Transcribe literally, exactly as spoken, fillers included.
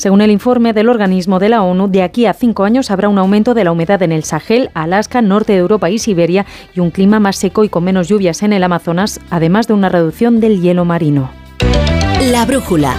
Según el informe del organismo de la ONU, de aquí a cinco años habrá un aumento de la humedad en el Sahel, Alaska, norte de Europa y Siberia y un clima más seco y con menos lluvias en el Amazonas, además de una reducción del hielo marino. La brújula.